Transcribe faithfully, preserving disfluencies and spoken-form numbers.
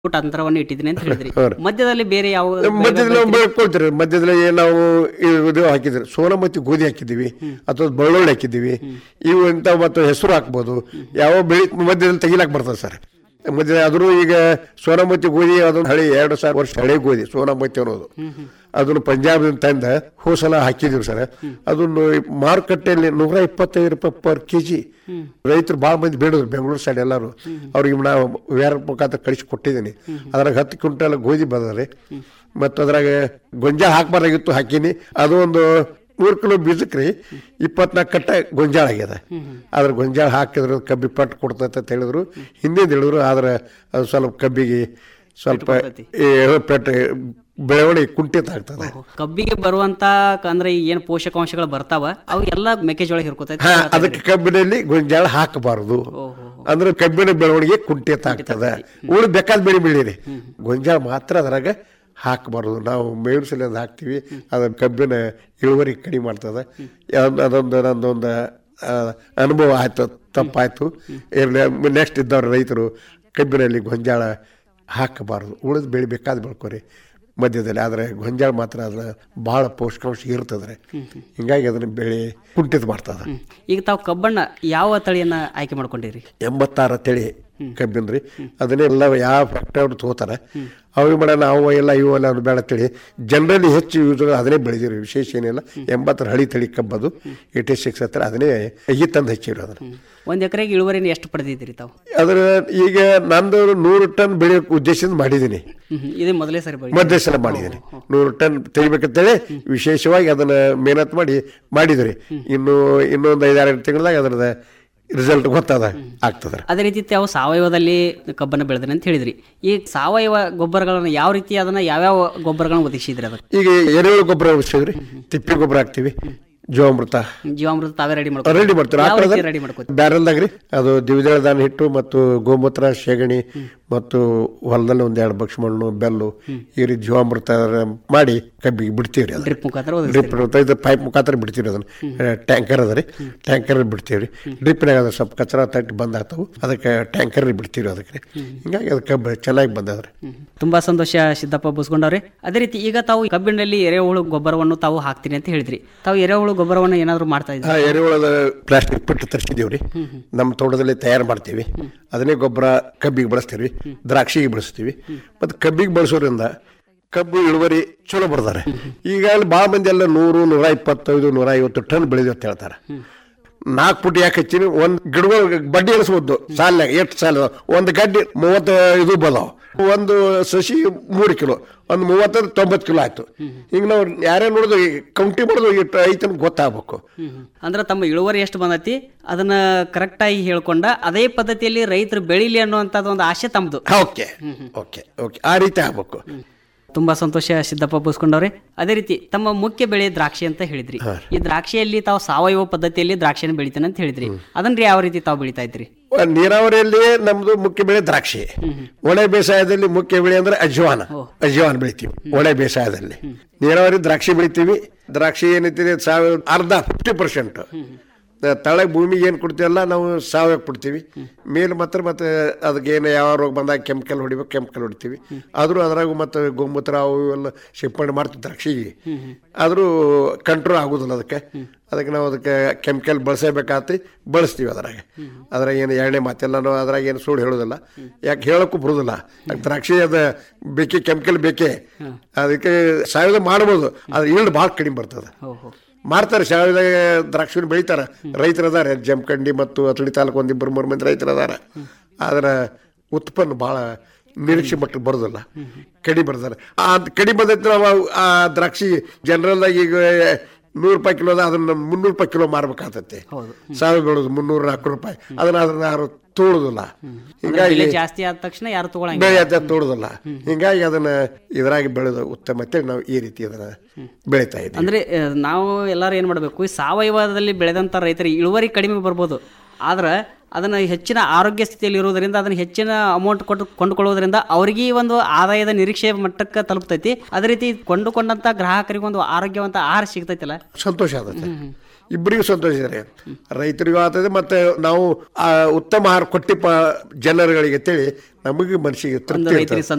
Foot ಅಂತರವನ್ನು ಇಟ್ಟಿದ್ದೀನಿ ಅಂತ ಹೇಳಿದ್ರಿ. ಮಧ್ಯದಲ್ಲಿ ಬೇರೆ ಯಾವ ಮಧ್ಯದಲ್ಲಿ ಬೆಳ್ಕೊಳ್ತೀರಿ. ಮಧ್ಯದಲ್ಲಿ ನಾವು ಇದು ಹಾಕಿದ್ರಿ, ಸೋನಮತಿ ಗೋಧಿ ಹಾಕಿದ್ದೀವಿ ಅಥವಾ ಬೆಳ್ಳುಳ್ಳಿ ಹಾಕಿದ್ದೀವಿ. ಇವು ಇಂಥ ಮತ್ತು ಹೆಸರು ಹಾಕ್ಬೋದು. ಯಾವ ಬೆಳಿ ಮಧ್ಯದಲ್ಲಿ ತೆಗಿಲಾಕ್ ಬರ್ತದೆ ಸರ್. ಮಧ್ಯ ಆದ್ರೂ ಈಗ ಸೋನಮತಿ ಗೋಧಿ ಅದೊಂದು ಹಳೆ ಎರಡು ಸಾವಿರ ವರ್ಷ ಹಳೆ ಗೋಧಿ ಸೋನಮತಿ ಅನ್ನೋದು, ಅದನ್ನು ಪಂಜಾಬ್ ತಂದ ಹೋಸಲ ಹಾಕಿದೀವಿ ಸರ್. ಅದನ್ನು ಮಾರುಕಟ್ಟೆಯಲ್ಲಿ ನೂರ ಇಪ್ಪತ್ತೈದು ರೂಪಾಯಿ ಪರ್ ಕೆ ಜಿ ರೈತರು ಭಾಳ ಮಂದಿ ಬೇಡಿದ್ರು ಬೆಂಗಳೂರು ಸೈಡ್ ಎಲ್ಲರೂ. ಅವ್ರಿಗೆ ನಾವು ವ್ಯಾರ ಮುಖಾಂತರ ಕಳಿಸಿ ಕೊಟ್ಟಿದ್ದೀನಿ. ಅದ್ರಾಗ ಹತ್ತು ಕ್ವಿಂಟಲ್ ಗೋಧಿ ಬಂದದ್ರಿ. ಮತ್ತು ಅದ್ರಾಗ ಗೊಂಜಾಳ ಹಾಕ್ಬಾರ್ದಾಗಿತ್ತು, ಹಾಕೀನಿ. ಅದು ಒಂದು ಮೂರು ಕಿಲೋ ಬೀಜಕ್ಕೆ ರೀ ಇಪ್ಪತ್ನಾಲ್ಕು ಕಟ್ಟ ಗೊಂಜಾಳ ಆಗ್ಯದ. ಆದ್ರೆ ಗೊಂಜಾಳ ಹಾಕಿದ್ರು ಕಬ್ಬಿ ಪಟ್ಟು ಕೊಡ್ತೈತೆ ಅಂತ ಹೇಳಿದ್ರು, ಹಿಂದಿಂದ ಹೇಳಿದ್ರು. ಆದ್ರೆ ಅದು ಸ್ವಲ್ಪ ಕಬ್ಬಿಗೆ ಸ್ವಲ್ಪ ಪೆಟ್ಟು ಬೆಳವಣಿಗೆ ಕುಂಠಿತ ಆಗ್ತದೆ. ಕಬ್ಬಿಗೆ ಬರುವಂತ ಅಂದ್ರೆ ಏನು ಪೋಷಕಾಂಶಗಳು ಬರ್ತಾವ ಅವು ಎಲ್ಲ ಮೆಕ್ಕೆಜೋಳ ಹಿರ್ಕೋತೈತೆ. ಅದಕ್ಕೆ ಕಬ್ಬಿನಲ್ಲಿ ಗೊಂಜಾಳ ಹಾಕಬಾರದು, ಅಂದ್ರೆ ಕಬ್ಬಿನ ಬೆಳವಣಿಗೆ ಕುಂಠಿತ ಆಗ್ತದೆ. ಉಳಿ ಬೇಕಾದ ಬೆಳೆ ಬೆಳೀರಿ, ಗೊಂಜಾಳ ಮಾತ್ರ ಅದ್ರಾಗ ಹಾಕಬಾರ್ದು. ನಾವು ಮೇವಿನ ಸಲಿಂದ ಹಾಕ್ತೀವಿ, ಅದು ಕಬ್ಬಿನ ಇಳುವರಿ ಕಡಿಮೆ ಮಾಡ್ತದೆ. ಅದೊಂದು ನಂದೊಂದು ಅನುಭವ ಆಯ್ತು, ತಪ್ಪಾಯ್ತು. ನೆಕ್ಸ್ಟ್ ಇದ್ದವ್ರು ರೈತರು ಕಬ್ಬಿನಲ್ಲಿ ಗೊಂಜಾಳ ಹಾಕಬಾರ್ದು, ಉಳಿದು ಬೆಳೆ ಬೇಕಾದ ಬೆಳ್ಕೊರಿ ಮಧ್ಯದಲ್ಲಿ. ಆದರೆ ಗೊಂಜಾಳ ಮಾತ್ರ ಅದನ್ನ ಭಾಳ ಪೌಷ್ಟಿಕಾಂಶ ಇರ್ತದ್ರೆ, ಹಿಂಗಾಗಿ ಅದನ್ನ ಬೆಳೆ ಕುಂಠಿತ ಮಾಡ್ತದೆ. ಈಗ ತಾವು ಕಬ್ಬಣ್ಣ ಯಾವ ತಳಿಯನ್ನ ಆಯ್ಕೆ ಮಾಡ್ಕೊಂಡಿರಿ? ಎಂಬತ್ತಾರ ತಳಿ ಕಬ್ಬಿನ ರೀ. ಅದನ್ನೆಲ್ಲ ಯಾವ ಫ್ಯಾಕ್ಟ್ರಿ ಅವ್ರು ತಗೋತಾರೆ. ಅವ್ರಿಗೆ ಮಾಡ ನಾವು ಎಲ್ಲ ಇವೆಲ್ಲ ಅವ್ರು ಬೇಡ ತಳಿ ಜನರಲ್ಲಿ ಹೆಚ್ಚು ಯೂಸ್ ಅದನ್ನೇ ಬೆಳೆದಿರಿ. ವಿಶೇಷ ಏನಿಲ್ಲ. ಎಂಬತ್ತರ ಹಳಿ ತಳಿ ಕಬ್ಬದು ಏಟಿ ಸಿಕ್ಸ್ ಹತ್ರ ಅದನ್ನೇ ಈ ತಂದು ಹಚ್ಚಿರು. ಅದನ್ನ ಒಂದ್ ಎಕರೆಗೆ ಇಳುವರಿನ ಎಷ್ಟು ಪಡೆದಿದ್ದೀರಿ ತಾವು? ಅದ್ರ ಈಗ ನಂದು ನೂರು ಟನ್ ಬೆಳೆಯೋ ಉದ್ದೇಶದಿಂದ ಮಾಡಿದ್ದೀನಿ. ಇದೇ ಮೊದಲೇ ಸರಿ ಮೊದಲೇ ಸಲ ಮಾಡಿದ್ದೀನಿ. ನೂರು ಟನ್ ತೆಗಿಬೇಕಂತೇಳಿ ವಿಶೇಷವಾಗಿ ಅದನ್ನ ಮೇಹನತ್ ಮಾಡಿ ಮಾಡಿದ್ರಿ. ಇನ್ನು ಇನ್ನೊಂದು ಐದಾರು ತಿಂಗಳದಾಗ ಅದರದ ರಿಸಲ್ಟ್ ಗೊತ್ತಾದ ಆಗ್ತದೆ. ಅದೇ ರೀತಿ ತಾವು ಸಾವಯವದಲ್ಲಿ ಕಬ್ಬನ್ನು ಬೆಳೆದ್ರಿ ಅಂತ ಹೇಳಿದ್ರಿ. ಈ ಸಾವಯವ ಗೊಬ್ಬರಗಳನ್ನ ಯಾವ ರೀತಿ ಅದನ್ನ ಯಾವ್ಯಾವ ಗೊಬ್ಬರಗಳನ್ನ ಒದಗಿಸಿದ್ರಿ? ಅದಕ್ಕೆ ಈಗ ಎರೆಹುಳು ಗೊಬ್ಬರ ಒದಗಿಸಿದ್ರಿ, ತಿಪ್ಪಿ ಗೊಬ್ಬರ ಹಾಕ್ತಿವಿ, ಜೀವಾಮೃತ ಜೀವಾಮೃತ ತಾವೇ ರೆಡಿ ಮಾಡ್ತೀವಿ. ರೆಡಿ ಮಾಡ್ತೀವಿ ರೆಡಿ ಮಾಡ್ಕೊತೀವಿ ಬ್ಯಾರಲ್ದಾಗ್ರಿ. ಅದು ದ್ವಿದಳ ಧಾನ ಹಿಟ್ಟು ಮತ್ತು ಗೋಮೂತ್ರ, ಶೇಗಣಿ ಮತ್ತು ಹೊಲದಲ್ಲಿ ಒಂದ್ ಎರಡು ಬಕ್ಷ ಮಣ್ಣು, ಬೆಲ್ಲು ಈ ರೀತಿ ಜೀವಾಮೃತ ಮಾಡಿ ಕಬ್ಬಿಗೆ ಬಿಡ್ತೀವ್ರಿ. ಅದು ಡ್ರಿಪ್ ಮುಖಾಂತರ ಡ್ರಿಪ್ ಪೈಪ್ ಮುಖಾಂತರ ಬಿಡ್ತೀವಿ. ಅದನ್ನ ಟ್ಯಾಂಕರ್ ಅದ ರೀ, ಟ್ಯಾಂಕರ್ ಬಿಡ್ತೀವ್ರಿ. ಡ್ರಿಪ್ನಾಗ ಅದ ಸ್ವಲ್ಪ ಕಚರ ತಟ್ಟಿ ಬಂದ್ ಆಗ್ತಾವು, ಅದಕ್ಕೆ ಟ್ಯಾಂಕರ್ ಬಿಡ್ತೀವಿ. ಅದಕ್ಕೆ ಹಿಂಗಾಗಿ ಅದು ಕಬ್ಬು ಚೆನ್ನಾಗಿ ಬಂದದ್ರಿ. ತುಂಬಾ ಸಂತೋಷ ಸಿದ್ದಪ್ಪ ಬೂಸ್ಕೊಂಡವ್ರೆ. ಅದೇ ರೀತಿ ಈಗ ತಾವು ಕಬ್ಬಿನಲ್ಲಿ ಎರೆಹುಳು ಗೊಬ್ಬರವನ್ನು ತಾವು ಹಾಕ್ತೀನಿ ಅಂತ ಹೇಳಿದ್ರಿ. ತಾವು ಎರೆಹುಳು ಗೊಬ್ಬರವನ್ನು ಏನಾದ್ರು ಮಾಡ್ತಾ ಇದ್ದೀರಾ? ಎರೆಹುಳದ ಪ್ಲಾಸ್ಟಿಕ್ ಪಟ್ಟು ತರಿಸಿದೀವ್ರಿ, ನಮ್ಮ ತೋಟದಲ್ಲಿ ತಯಾರು ಮಾಡ್ತೀವಿ. ಅದನ್ನೇ ಗೊಬ್ಬರ ಕಬ್ಬಿಗೆ ಬಳಸ್ತೀವಿ, ದ್ರಾಕ್ಷಿಗೆ ಬಳಸ್ತೀವಿ. ಮತ್ತೆ ಕಬ್ಬಿಗೆ ಬಳಸೋದ್ರಿಂದ ಕಬ್ಬು ಇಳುವರಿ ಚಲೋ ಬರ್ತಾರೆ. ಈಗ ಅಲ್ಲಿ ಭಾಳ ಮಂದಿ ಎಲ್ಲ ನೂರು ನೂರ ಇಪ್ಪತ್ತೈದು ನೂರ ಐವತ್ತು ಟನ್ ಬೆಳೆದು ಅಂತ ಹೇಳ್ತಾರೆ. ನಾಲ್ಕು ಫುಟ್ ಯಾಕೆ ಹಚ್ಚಿನಿ, ಒಂದ್ ಗಿಡಗಳು ಬಡ್ಡಿ ಎಳಿಸ್ಬೋದು ಸಾಲಿನಾಗ. ಎಷ್ಟು ಸಾಲ ಒಂದು ಗಡ್ಡಿ ಮೂವತ್ತು ಇದು ಬದಾವ, ಒಂದು ಸಸಿ ಮೂರು ಕಿಲೋ, ಒಂದು ಮೂವತ್ತೈದು ತೊಂಬತ್ತು ಕಿಲೋ ಆಯ್ತು. ಈಗ ನಾವು ಯಾರೇ ನೋಡಿದ್ರು ಕೌಂಟಿ ಮಾಡೋದು ಇಟ್ಟು ಐತನ್ ಗೊತ್ತಾಗಬೇಕು. ಅಂದ್ರೆ ತಮ್ಮ ಇಳುವರಿ ಎಷ್ಟು ಬಂದೈತಿ ಅದನ್ನ ಕರೆಕ್ಟ್ ಆಗಿ ಹೇಳ್ಕೊಂಡ ಅದೇ ಪದ್ಧತಿಯಲ್ಲಿ ರೈತರು ಬೆಳಿಲಿ ಅನ್ನುವಂಥದ್ದು ಒಂದು ಆಸೆ ತಮ್ಮದು. ಓಕೆ ಓಕೆ ಓಕೆ ಆ ರೀತಿ ಆಗ್ಬೇಕು. ತುಂಬಾ ಸಂತೋಷ ಸಿದ್ದಪ್ಪ ಬೂಸ್ಕೊಂಡವ್ರೆ. ಅದೇ ರೀತಿ ತಮ್ಮ ಮುಖ್ಯ ಬೆಳೆ ದ್ರಾಕ್ಷಿ ಅಂತ ಹೇಳಿದ್ರಿ. ಈ ದ್ರಾಕ್ಷಿಯಲ್ಲಿ ತಾವು ಸಾವಯವ ಪದ್ಧತಿಯಲ್ಲಿ ದ್ರಾಕ್ಷಿಯನ್ನು ಬೆಳಿತಾನೆ ಅಂತ ಹೇಳಿದ್ರಿ. ಅದನ್ನ ಯಾವ ರೀತಿ ತಾವು ಬೆಳಿತಾ ಇದ್ರಿ? ನೀರಾವರಿಯಲ್ಲಿ ನಮ್ದು ಮುಖ್ಯ ಬೆಳೆ ದ್ರಾಕ್ಷಿ. ಒಳೆ ಬೇಸಾಯದಲ್ಲಿ ಮುಖ್ಯ ಬೆಳೆ ಅಂದ್ರೆ ಅಜ್ವಾನ, ಅಜ್ವಾನ ಬೆಳಿತೀವಿ ಒಳೆ ಬೇಸಾಯದಲ್ಲಿ. ನೀರಾವರಿ ದ್ರಾಕ್ಷಿ ಬೆಳಿತೀವಿ. ದ್ರಾಕ್ಷಿ ಏನೈತಿ ಸಾವಿರ ಅರ್ಧ ಫಿಫ್ಟಿ ಪರ್ಸೆಂಟ್ ತಳಗ ಭೂಮಿಗೆ ಏನು ಕೊಡ್ತೀವಲ್ಲ ನಾವು ಸಾವಯವ ಕೊಡ್ತೀವಿ. ಮೇಲೆ ಮಾತ್ರ ಮತ್ತೆ ಅದಕ್ಕೇನು ಯಾವ ರೋಗ ಬಂದಾಗ ಕೆಮಿಕಲ್ ಹೊಡಿಬೇಕು, ಕೆಮಿಕಲ್ ಹೊಡಿತೀವಿ. ಆದರೂ ಅದ್ರಾಗ ಮತ್ತೆ ಗೋಮೂತ್ರ ಅವು ಇವೆಲ್ಲ ಸಿಂಪಡಣೆ ಮಾಡ್ತೀವಿ ದ್ರಾಕ್ಷಿಗೆ. ಆದರೂ ಕಂಟ್ರೋಲ್ ಆಗೋದಿಲ್ಲ ಅದಕ್ಕೆ. ಅದಕ್ಕೆ ನಾವು ಅದಕ್ಕೆ ಕೆಮಿಕಲ್ ಬಳಸಬೇಕಾಗ್ತಿ ಬಳಸ್ತೀವಿ. ಅದ್ರಾಗ ಅದ್ರಾಗ ಏನು ಎಣ್ಣೆ ಮಾತೆಲ್ಲ ನಾವು ಅದ್ರಾಗ ಏನು ಸುಳ್ಳು ಹೇಳೋದಿಲ್ಲ, ಯಾಕೆ ಹೇಳೋಕ್ಕೂ ಬರೋದಿಲ್ಲ. ದ್ರಾಕ್ಷಿ ಅದು ಬೇಕೇ, ಕೆಮಿಕಲ್ ಬೇಕೇ. ಅದಕ್ಕೆ ಸಾವಯವ ಮಾಡ್ಬೋದು, ಆದ್ರೆ ಈಲ್ಡ್ ಭಾಳ ಕಡಿಮೆ ಬರ್ತದೆ. ಮಾಡ್ತಾರೆ ಸಾವಯವ ದ್ರಾಕ್ಷಿ ಬೆಳಿತಾರೆ ರೈತರು ಅದಾರೆ. ಜಮಖಂಡಿ ಮತ್ತು ಅಥಣಿ ತಾಲೂಕು ಒಂದಿಬ್ಬರು ಮೂರು ಮಂದಿ ರೈತರು ಅದಾರ. ಆದ್ರೆ ಉತ್ಪನ್ನ ಭಾಳ ನಿರೀಕ್ಷೆ ಮಟ್ಟಕ್ಕೆ ಬರೋದಿಲ್ಲ, ಕಡಿಮೆ ಬರ್ತಾರೆ. ಆ ಕಡಿಮೆ ಬಂದೈತೆ ನಾವು ಆ ದ್ರಾಕ್ಷಿ ಜನರಲ್ದಾಗ ಈಗ ನೂರು ರೂಪಾಯಿ ಕಿಲೋ ಅದ, ಅದನ್ನ ಮುನ್ನೂರು ರೂಪಾಯಿ ಕಿಲೋ ಮಾರ್ಬೇಕಾಗ್ತೈತೆ. ಸಾವಿರ ಬೆಳೋದು ಮುನ್ನೂರು ನಾಲ್ಕು ರೂಪಾಯಿ, ಅದನ್ನ ಅದನ್ನ ಯಾರು ತೋಳುದಿಲ್ಲ. ಹಿಂಗಾಗಿ ಜಾಸ್ತಿ ಆದ ತಕ್ಷಣ ಯಾರು ಬೆಳೆ ತೋಳುದಿಲ್ಲ. ಹಿಂಗಾಗಿ ಅದನ್ನ ಇದ್ರಾಗಿ ಬೆಳೆದು ಉತ್ತಮ ಅಂತೇಳಿ ನಾವು ಈ ರೀತಿ ಅದನ್ನ ಬೆಳೀತಾ ಇದ್ದೀವಿ. ಅಂದ್ರೆ ನಾವು ಎಲ್ಲರೂ ಏನ್ ಮಾಡ್ಬೇಕು, ಸಾವಯವದಲ್ಲಿ ಬೆಳೆದಂತ ರೈತರಿಗೆ ಇಳುವರಿ ಕಡಿಮೆ ಬರ್ಬೋದು, ಆದ್ರೆ ಅದನ್ನು ಹೆಚ್ಚಿನ ಆರೋಗ್ಯ ಸ್ಥಿತಿಯಲ್ಲಿ ಇರುವುದರಿಂದ ಅದನ್ನು ಹೆಚ್ಚಿನ ಅಮೌಂಟ್ ಕೊಟ್ಟು ಕೊಂಡುಕೊಳ್ಳೋದ್ರಿಂದ ಅವರಿಗೆ ಒಂದು ಆದಾಯದ ನಿರೀಕ್ಷೆ ಮಟ್ಟಕ್ಕೆ ತಲುಪ್ತೈತಿ. ಅದೇ ರೀತಿ ಕೊಂಡುಕೊಂಡಂತ ಗ್ರಾಹಕರಿಗೆ ಒಂದು ಆರೋಗ್ಯವಂತ ಆಹಾರ ಸಿಗ್ತೈತಿಲ್ಲ, ಸಂತೋಷ ಆಗುತ್ತೆ. ಇಬ್ಬರಿಗೂ ಸಂತೋಷ ಇದೆ, ರೈತರಿಗೂ ಆಗ್ತದೆ. ಮತ್ತೆ ನಾವು ಉತ್ತಮ ಆಹಾರ ಕೊಟ್ಟಿಪ್ಪ ಜನರುಗಳಿಗೆ ಅಂತೇಳಿ ನಮಗೆ ಮನಸ್ಸಿಗೆ ತೃಪ್ತಿ.